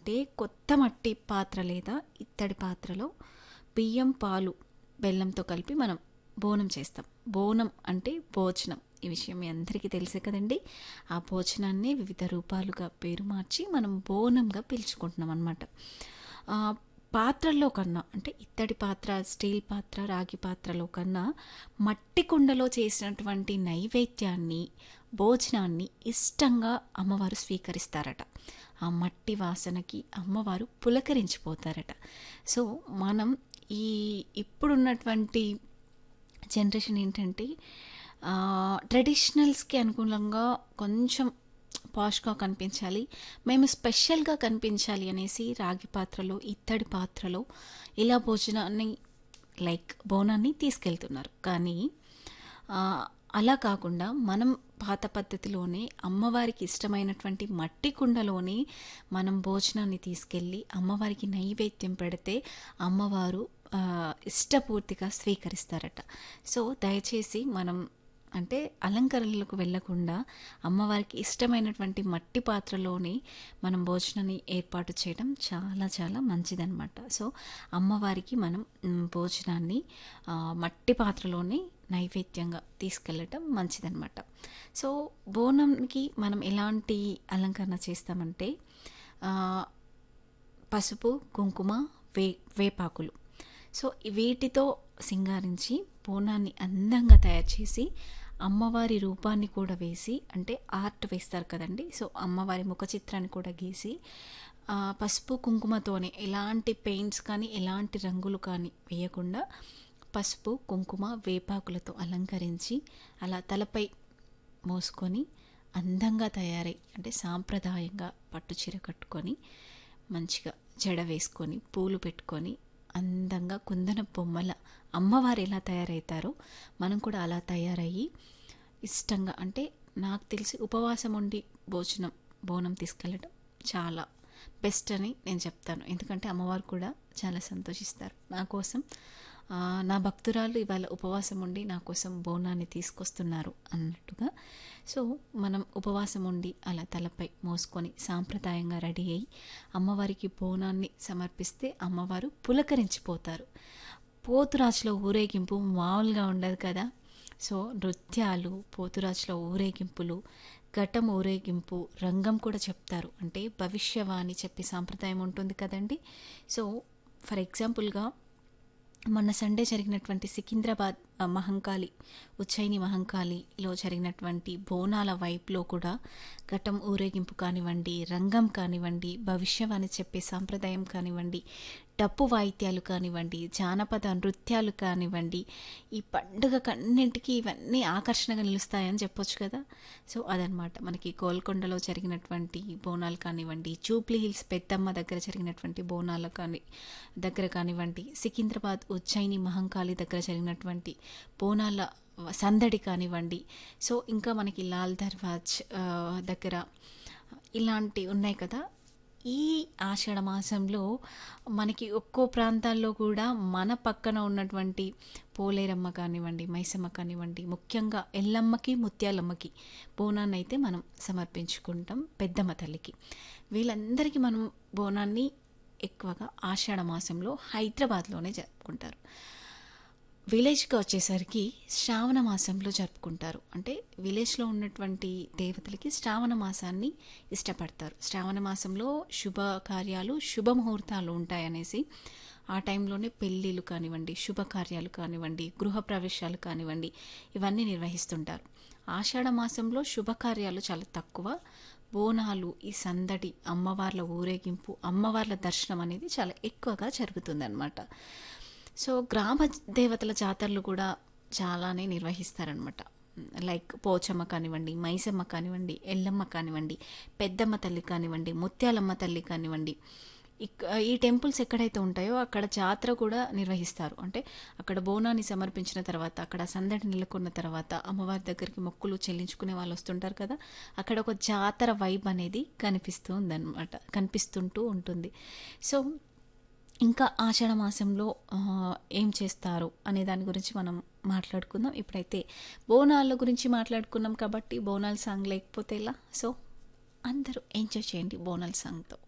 అంటే కొత్త మట్టి పాత్ర లేదా ఇత్తడి పాత్రలో బియ్యం, పాలు, బెల్లంతో కలిపి మనం బోనం చేస్తాం. బోనం అంటే భోజనం. ఈ విషయం మీ అందరికీ తెలుసే కదండి. ఆ భోజనాన్ని వివిధ రూపాలుగా పేరు మార్చి మనం బోనంగా పిలుచుకుంటున్నాం అనమాట. పాత్రల్లో కన్నా అంటే ఇత్తడి పాత్ర, స్టీల్ పాత్ర, రాగి పాత్రలో కన్నా మట్టి కుండలో చేసినటువంటి నైవేద్యాన్ని, భోజనాన్ని ఇష్టంగా అమ్మవారు స్వీకరిస్తారట. ఆ మట్టి వాసనకి అమ్మవారు పులకరించిపోతారట. సో మనం ఈ ఇప్పుడున్నటువంటి జనరేషన్ ఏంటంటే ట్రెడిషనల్స్కి అనుకూలంగా కొంచెం పాష్గా కనిపించాలి, మేము స్పెషల్గా కనిపించాలి అనేసి రాగి పాత్రలో, ఇత్తడి పాత్రలో ఇలా భోజనాన్ని లైక్ బోనాన్ని తీసుకెళ్తున్నారు. కానీ అలా కాకుండా మనం పాత పద్ధతిలోనే అమ్మవారికి ఇష్టమైనటువంటి మట్టి కుండలోనే మనం భోజనాన్ని తీసుకెళ్ళి అమ్మవారికి నైవేద్యం పెడితే అమ్మవారు ఇష్టపూర్తిగా స్వీకరిస్తారట. సో దయచేసి మనం అంటే అలంకరణలకు వెళ్ళకుండా అమ్మవారికి ఇష్టమైనటువంటి మట్టి పాత్రలోనే మనం భోజనాన్ని ఏర్పాటు చేయడం చాలా చాలా మంచిదన్నమాట. సో అమ్మవారికి మనం భోజనాన్ని మట్టి పాత్రలోనే నైవేద్యంగా తీసుకెళ్ళటం మంచిదన్నమాట. సో బోనంకి మనం ఎలాంటి అలంకరణ చేస్తామంటే పసుపు, కుంకుమ, వేపాకులు, సో వీటితో సింగారించి బోనాన్ని అందంగా తయారు చేసి అమ్మవారి రూపాన్ని కూడా వేసి, అంటే ఆర్ట్ వేస్తారు కదండి, సో అమ్మవారి ముఖ చిత్రాన్ని కూడా గీసి పసుపు కుంకుమతోనే ఎలాంటి పెయింట్స్ కానీ ఎలాంటి రంగులు కానీ వేయకుండా పసుపు, కుంకుమ, వేపాకులతో అలంకరించి అలా తలపై మోసుకొని అందంగా తయారై, అంటే సాంప్రదాయంగా పట్టుచీర కట్టుకొని మంచిగా జడ వేసుకొని పూలు పెట్టుకొని అందంగా కుందన బొమ్మల అమ్మవారు ఎలా తయారవుతారో మనం కూడా అలా తయారయ్యి ఇష్టంగా, అంటే నాకు తెలిసి ఉపవాసం ఉండి బోనం తీసుకెళ్ళడం చాలా బెస్ట్ అని నేను చెప్తాను. ఎందుకంటే అమ్మవారు కూడా చాలా సంతోషిస్తారు. నా కోసం నా భక్తురాలు ఇవాళ ఉపవాసం ఉండి నా కోసం బోనాన్ని తీసుకొస్తున్నారు అన్నట్టుగా. సో మనం ఉపవాసం ఉండి అలా తలపై మోసుకొని సాంప్రదాయంగా రెడీ అయ్యి అమ్మవారికి బోనాన్ని సమర్పిస్తే అమ్మవారు పులకరించిపోతారు. పోతురాజులో ఊరేగింపు మామూలుగా ఉండదు కదా. సో నృత్యాలు, పోతురాజులో ఊరేగింపులు, ఘటం ఊరేగింపు, రంగం కూడా చెప్తారు, అంటే భవిష్యవాణి చెప్పే సాంప్రదాయం ఉంటుంది కదండి. సో ఫర్ ఎగ్జాంపుల్గా మొన్న సండే జరిగినటువంటి సికింద్రాబాద్ మహంకాళి, ఉజ్జయిని మహంకాళిలో జరిగినటువంటి బోనాల వైపులో కూడా ఘటం ఊరేగింపు కానివ్వండి, రంగం కానివ్వండి, భవిష్యవాణి చెప్పే సాంప్రదాయం కానివ్వండి, డప్పు వాయిద్యాలు కానివ్వండి, జానపద నృత్యాలు కానివ్వండి, ఈ పండుగకన్నింటికి ఇవన్నీ ఆకర్షణగా నిలుస్తాయని చెప్పొచ్చు కదా. సో అదనమాట మనకి గోల్కొండలో జరిగినటువంటి బోనాలు కానివ్వండి, జూబ్లీ హిల్స్ పెద్దమ్మ దగ్గర జరిగినటువంటి బోనాలు కానివ్వండి, సికింద్రాబాద్ ఉజ్జయిని మహంకాళి దగ్గర జరిగినటువంటి బోనాల సందడి కానివ్వండి, సో ఇంకా మనకి లాల్ దర్వాజ్ దగ్గర ఇలాంటి ఉన్నాయి కదా. ఈ ఆషాఢ మాసంలో మనకి ఒక్కో ప్రాంతాల్లో కూడా మన పక్కన ఉన్నటువంటి పోలేరమ్మ కానివ్వండి, మైసమ్మ కానివ్వండి, ముఖ్యంగా ఎల్లమ్మకి, ముత్యాలమ్మకి బోనాన్ని అయితే మనం సమర్పించుకుంటాం, పెద్దమ్మ తల్లికి. వీళ్ళందరికీ మనం బోనాన్ని ఎక్కువగా ఆషాఢ మాసంలో హైదరాబాద్లోనే జరుపుకుంటారు. విలేజ్కి వచ్చేసరికి శ్రావణ మాసంలో జరుపుకుంటారు. అంటే విలేజ్లో ఉన్నటువంటి దేవతలకి శ్రావణ మాసాన్ని ఇష్టపడతారు. శ్రావణ మాసంలో శుభకార్యాలు, శుభముహూర్తాలు ఉంటాయనేసి ఆ టైంలోనే పెళ్ళిళ్ళు కానివ్వండి, శుభకార్యాలు కానివ్వండి, గృహప్రవేశాలు కానివ్వండి, ఇవన్నీ నిర్వహిస్తుంటారు. ఆషాఢ మాసంలో శుభకార్యాలు చాలా తక్కువ. బోనాలు, ఈ సందడి, అమ్మవార్ల ఊరేగింపు, అమ్మవార్ల దర్శనం అనేది చాలా ఎక్కువగా జరుగుతుందన్నమాట. సో గ్రామ దేవతల జాతరలు కూడా చాలానే నిర్వహిస్తారనమాట. లైక్ పోచమ్మ కానివ్వండి, మైసమ్మ కానివ్వండి, ఎల్లమ్మ కానివ్వండి, పెద్దమ్మ తల్లి కానివ్వండి, ముత్యాలమ్మ తల్లి కానివ్వండి, ఈ టెంపుల్స్ ఎక్కడైతే ఉంటాయో అక్కడ జాతర కూడా నిర్వహిస్తారు. అంటే అక్కడ బోనాన్ని సమర్పించిన తర్వాత, అక్కడ సందడి నెలకొన్న తర్వాత అమ్మవారి దగ్గరికి మొక్కులు చెల్లించుకునే వాళ్ళు వస్తుంటారు కదా, అక్కడ ఒక జాతర వైబ్ అనేది కనిపిస్తుంటూ ఉంటుంది. సో ఇంకా ఆషాఢ మాసంలో ఏం చేస్తారు అనే దాని గురించి మనం మాట్లాడుకుందాం. ఇప్పుడైతే బోనాల గురించి మాట్లాడుకున్నాం కాబట్టి బోనాల సాంగ్ లేకపోతే ఎలా. సో అందరూ ఎంజాయ్ చేయండి బోనాల సాంగ్తో.